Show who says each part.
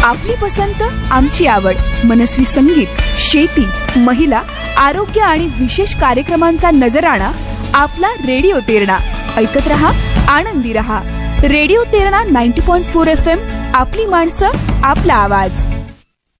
Speaker 1: आपली पसंत आमची आवड. मनस्वी संगीत, शेती, महिला, आरोग्य आणि विशेष कार्यक्रमांचा नजराणा आपला रेडिओ तेरणा. ऐकत रहा, आनंदी रहा. Radio Terna 90.4 FM. आपली माणसं, आपला आवाज.